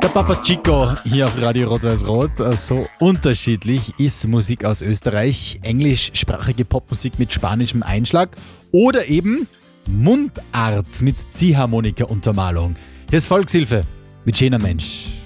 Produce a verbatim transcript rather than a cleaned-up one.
Der Papa Chico hier auf Radio Rot-Weiß-Rot. So unterschiedlich ist Musik aus Österreich. Englischsprachige Popmusik mit spanischem Einschlag oder eben Mundart mit Ziehharmonika-Untermalung. Hier ist Volkshilfe mit Schöner Mensch.